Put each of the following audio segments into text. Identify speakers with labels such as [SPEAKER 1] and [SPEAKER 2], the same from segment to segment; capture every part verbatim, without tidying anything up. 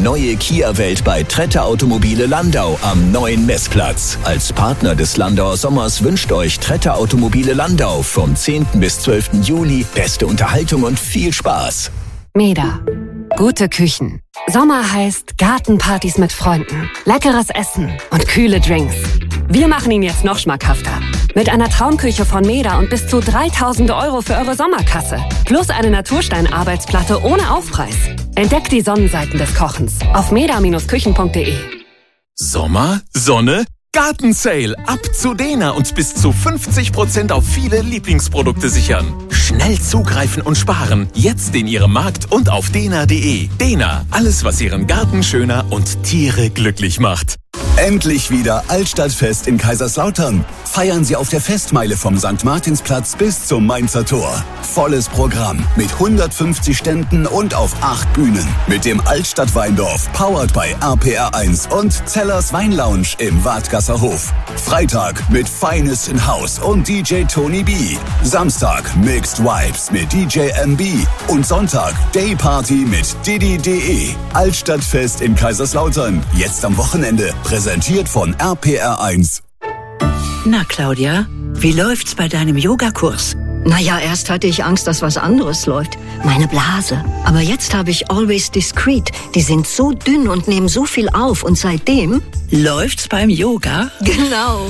[SPEAKER 1] neue Kia-Welt bei Trette Automobile Landau am neuen Messplatz. Als Partner des Landauer Sommers wünscht euch Trette Automobile Landau vom zehnten bis zwölften Juli beste Unterhaltung und viel Spaß.
[SPEAKER 2] Meda. Gute Küchen. Sommer heißt Gartenpartys mit Freunden, leckeres Essen und kühle Drinks. Wir machen ihn jetzt noch schmackhafter. Mit einer Traumküche von Meda und bis zu dreitausend Euro für eure Sommerkasse. Plus eine Naturstein-Arbeitsplatte ohne Aufpreis. Entdeckt die Sonnenseiten des Kochens auf meda Bindestrich küchen punkt de.
[SPEAKER 3] Sommer, Sonne, Gartensale. Ab zu Dena und bis zu fünfzig Prozent auf viele Lieblingsprodukte sichern. Schnell zugreifen und sparen. Jetzt in Ihrem Markt und auf dena punkt de. Dena, alles was Ihren Garten schöner und Tiere glücklich macht.
[SPEAKER 4] Endlich wieder Altstadtfest in Kaiserslautern. Feiern Sie auf der Festmeile vom Sankt Martinsplatz bis zum Mainzer Tor. Volles Programm mit hundertfünfzig Ständen und auf acht Bühnen. Mit dem Altstadt-Weindorf, powered by R P R eins und Zellers Weinlounge im Wadgasser Hof. Freitag mit Finest in House und D J Tony B. Samstag Mixed Vibes mit D J M B. Und Sonntag Day Party mit Didi punkt de. Altstadtfest in Kaiserslautern. Jetzt am Wochenende. Präsentiert von R P R eins.
[SPEAKER 5] Na, Claudia, wie läuft's bei deinem Yogakurs?
[SPEAKER 6] Naja, erst hatte ich Angst, dass was anderes läuft. Meine Blase. Aber jetzt habe ich Always Discreet. Die sind so dünn und nehmen so viel auf. Und seitdem...
[SPEAKER 5] Läuft's beim Yoga?
[SPEAKER 6] Genau.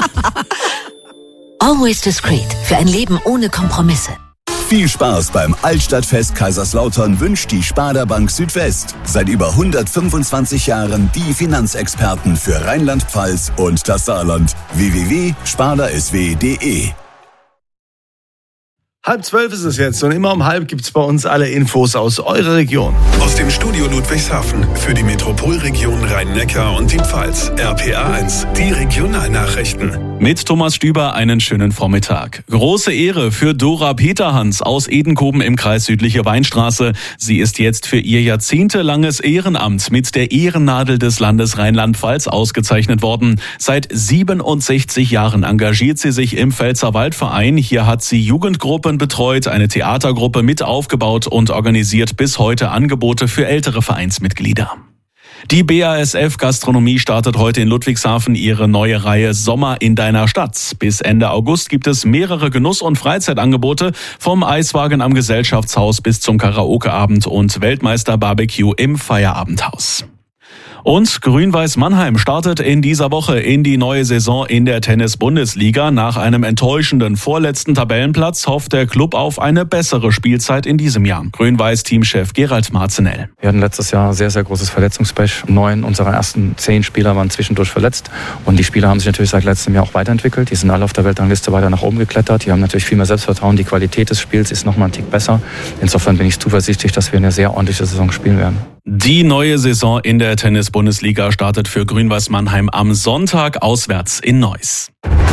[SPEAKER 7] Always Discreet. Für ein Leben ohne Kompromisse.
[SPEAKER 4] Viel Spaß beim Altstadtfest Kaiserslautern wünscht die Sparda Bank Südwest. Seit über hundertfünfundzwanzig Jahren die Finanzexperten für Rheinland-Pfalz und das Saarland. w w w punkt sparda s w punkt de.
[SPEAKER 8] Halb zwölf ist es jetzt und immer um halb gibt's bei uns alle Infos aus eurer Region.
[SPEAKER 9] Aus dem Studio Ludwigshafen für die Metropolregion Rhein-Neckar und die Pfalz. R P R eins, die Regionalnachrichten.
[SPEAKER 10] Mit Thomas Stüber einen schönen Vormittag. Große Ehre für Dora Peterhans aus Edenkoben im Kreis Südliche Weinstraße. Sie ist jetzt für ihr jahrzehntelanges Ehrenamt mit der Ehrennadel des Landes Rheinland-Pfalz ausgezeichnet worden. Seit siebenundsechzig Jahren engagiert sie sich im Pfälzerwaldverein. Hier hat sie Jugendgruppen betreut, eine Theatergruppe mit aufgebaut und organisiert bis heute Angebote für ältere Vereinsmitglieder. Die B A S F Gastronomie startet heute in Ludwigshafen ihre neue Reihe Sommer in deiner Stadt. Bis Ende August gibt es mehrere Genuss- und Freizeitangebote, vom Eiswagen am Gesellschaftshaus bis zum Karaokeabend und Weltmeister-Barbecue im Feierabendhaus. Und Grün-Weiß Mannheim startet in dieser Woche in die neue Saison in der Tennis-Bundesliga. Nach einem enttäuschenden vorletzten Tabellenplatz hofft der Club auf eine bessere Spielzeit in diesem Jahr. Grün-Weiß-Teamchef Gerald Marzenell.
[SPEAKER 11] Wir hatten letztes Jahr sehr, sehr großes Verletzungspech. Neun unserer ersten zehn Spieler waren zwischendurch verletzt. Und die Spieler haben sich natürlich seit letztem Jahr auch weiterentwickelt. Die sind alle auf der Weltrangliste weiter nach oben geklettert. Die haben natürlich viel mehr Selbstvertrauen. Die Qualität des Spiels ist noch mal einen Tick besser. Insofern bin ich zuversichtlich, dass wir eine sehr ordentliche Saison spielen werden.
[SPEAKER 10] Die neue Saison in der Tennis-Bundesliga startet für Grün-Weiß Mannheim am Sonntag auswärts in Neuss.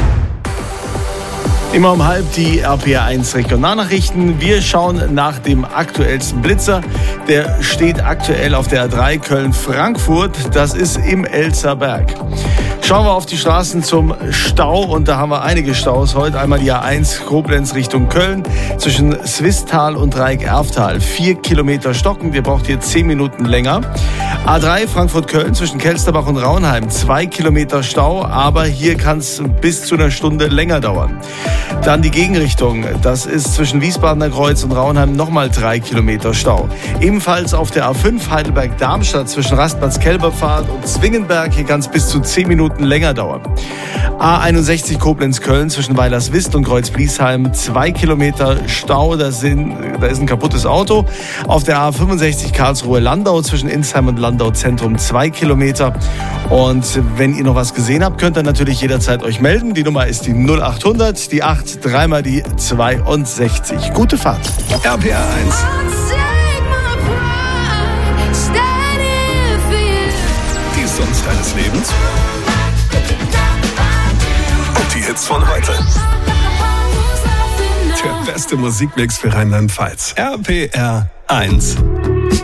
[SPEAKER 8] Immer um halb die R P R eins Regionalnachrichten. Wir schauen nach dem aktuellsten Blitzer. Der steht aktuell auf der A drei Köln-Frankfurt. Das ist im Elzerberg. Schauen wir auf die Straßen zum Stau und da haben wir einige Staus heute. Einmal die A eins Koblenz Richtung Köln zwischen Swisttal und Dreieck-Erftal. Vier Kilometer stocken, ihr braucht hier zehn Minuten länger. A drei Frankfurt-Köln zwischen Kelsterbach und Raunheim. Zwei Kilometer Stau, aber hier kann es bis zu einer Stunde länger dauern. Dann die Gegenrichtung. Das ist zwischen Wiesbadener Kreuz und Raunheim nochmal drei Kilometer Stau. Ebenfalls auf der A fünf Heidelberg-Darmstadt zwischen Rastplatz-Kelberpfad und Zwingenberg. Hier kann es bis zu zehn Minuten länger dauern. A einundsechzig Koblenz-Köln zwischen Weilerswist und Kreuz-Bliesheim. Zwei Kilometer Stau. Da, sind, da ist ein kaputtes Auto. Auf der A fünfundsechzig Karlsruhe-Landau zwischen Insheim und Landau-Zentrum. Zwei Kilometer. Und wenn ihr noch was gesehen habt, könnt ihr natürlich jederzeit euch melden. Die Nummer ist die null achthundert, die acht, dreimal die zweiundsechzig. Gute Fahrt.
[SPEAKER 9] R P R eins. Die Songs deines Lebens. Und die Hits von heute. Der beste Musikmix für Rheinland-Pfalz. R P R eins.